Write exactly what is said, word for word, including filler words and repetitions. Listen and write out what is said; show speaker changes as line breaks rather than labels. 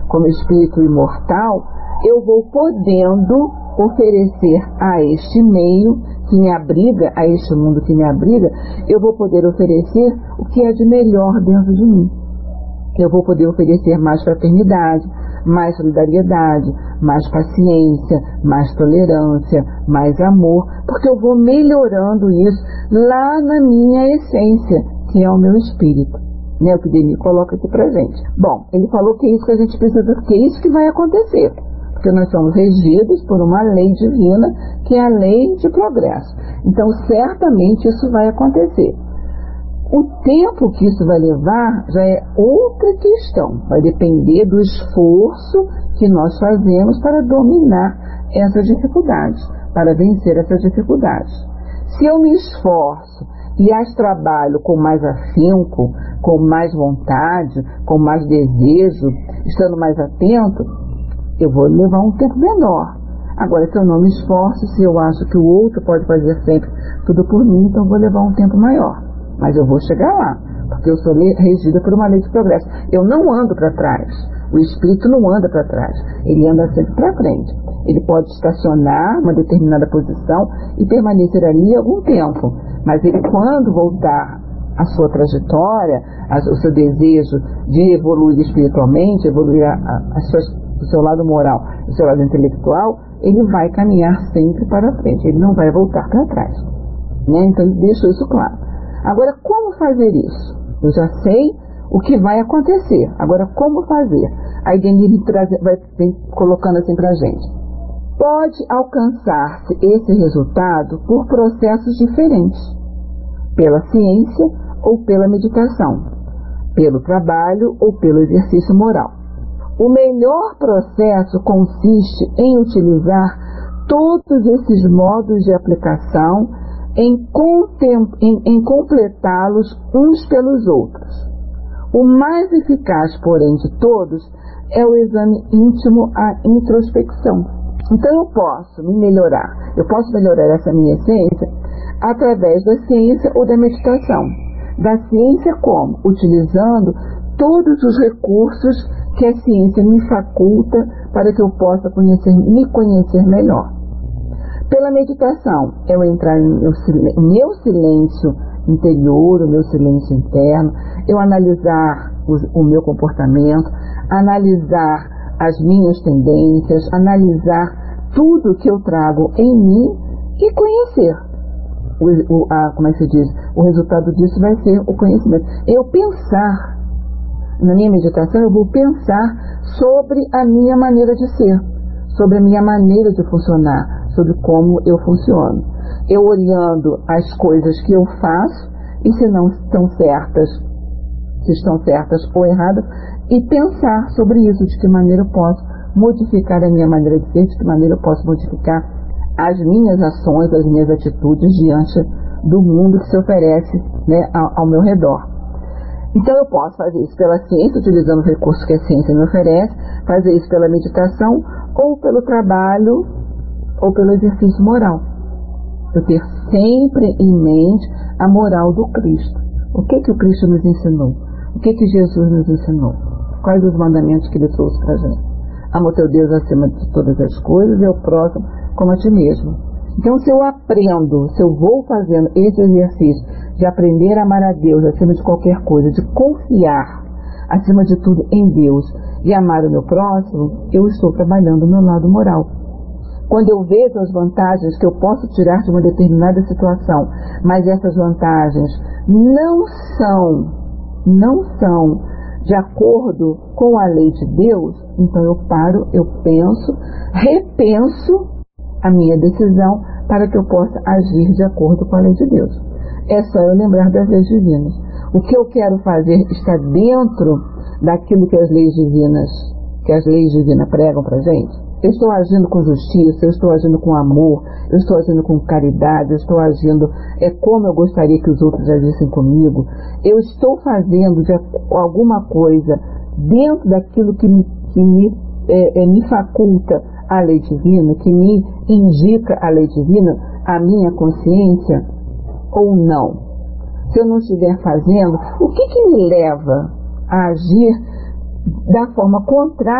como espírito imortal, eu vou podendo oferecer a este meio que me abriga, a este mundo que me abriga, eu vou poder oferecer o que é de melhor dentro de mim. Eu vou poder oferecer mais fraternidade, mais solidariedade, mais paciência, mais tolerância, mais amor, porque eu vou melhorando isso lá na minha essência, que é o meu espírito, né? O que Denis coloca aqui pra gente. Bom, ele falou que é isso que a gente precisa, que é isso que vai acontecer, porque nós somos regidos por uma lei divina, que é a lei de progresso. Então, certamente isso vai acontecer. O tempo que isso vai levar já é outra questão. Vai depender do esforço que nós fazemos para dominar essas dificuldades, para vencer essas dificuldades. Se eu me esforço e as trabalho com mais afinco, com mais vontade, com mais desejo, estando mais atento, eu vou levar um tempo menor. Agora, se eu não me esforço, se eu acho que o outro pode fazer sempre tudo por mim, então eu vou levar um tempo maior. Mas eu vou chegar lá, porque eu sou regida por uma lei de progresso. Eu não ando para trás. O espírito não anda para trás. Ele anda sempre para frente. Ele pode estacionar uma determinada posição e permanecer ali algum tempo. Mas ele, quando voltar a sua trajetória, a, o seu desejo de evoluir espiritualmente, evoluir a, a, a suas, o seu lado moral, o seu lado intelectual, ele vai caminhar sempre para frente. Ele não vai voltar para trás. Né? Então, ele deixou isso claro. Agora, como fazer isso? Eu já sei o que vai acontecer. Agora, como fazer? Aí Denis vai colocando assim pra gente. Pode alcançar-se esse resultado por processos diferentes. Pela ciência ou pela meditação. Pelo trabalho ou pelo exercício moral. O melhor processo consiste em utilizar todos esses modos de aplicação Em, em, em completá-los uns pelos outros. O mais eficaz, porém, de todos é o exame íntimo, a introspecção. Então eu posso me melhorar, eu posso melhorar essa minha essência através da ciência ou da meditação. Da ciência como? Utilizando todos os recursos que a ciência me faculta para que eu possa conhecer, me conhecer melhor. Pela meditação, eu entrar no meu, meu silêncio interior, o meu silêncio interno, eu analisar o, o meu comportamento, analisar as minhas tendências, analisar tudo que eu trago em mim e conhecer. O, o, a, como é que se diz? O resultado disso vai ser o conhecimento. Eu pensar, na minha meditação, eu vou pensar sobre a minha maneira de ser, sobre a minha maneira de funcionar, sobre como eu funciono. Eu olhando as coisas que eu faço e se não estão certas, se estão certas ou erradas, e pensar sobre isso, de que maneira eu posso modificar a minha maneira de ser, de que maneira eu posso modificar as minhas ações, as minhas atitudes diante do mundo que se oferece, né, ao, ao meu redor. Então eu posso fazer isso pela ciência, utilizando os recursos que a ciência me oferece, fazer isso pela meditação, ou pelo trabalho, ou pelo exercício moral. Eu ter sempre em mente a moral do Cristo. O que que o Cristo nos ensinou? O que que Jesus nos ensinou? Quais os mandamentos que ele trouxe para a gente? Ama o teu Deus acima de todas as coisas e o próximo como a ti mesmo. Então, se eu aprendo, se eu vou fazendo esse exercício de aprender a amar a Deus acima de qualquer coisa, de confiar acima de tudo em Deus e amar o meu próximo, eu estou trabalhando o meu lado moral. Quando eu vejo as vantagens que eu posso tirar de uma determinada situação, mas essas vantagens não são, não são de acordo com a lei de Deus, então eu paro, eu penso, repenso a minha decisão para que eu possa agir de acordo com a lei de Deus. É só eu lembrar das leis divinas. O que eu quero fazer está dentro daquilo que as leis divinas, que as leis divinas pregam para a gente. Eu estou agindo com justiça, eu estou agindo com amor, eu estou agindo com caridade, eu estou agindo é como eu gostaria que os outros agissem comigo. Eu estou fazendo de alguma coisa dentro daquilo que me, que me, é, é, me faculta a lei divina, que me indica a lei divina, a minha consciência, ou não? Se eu não estiver fazendo, o que que me leva a agir da forma contrária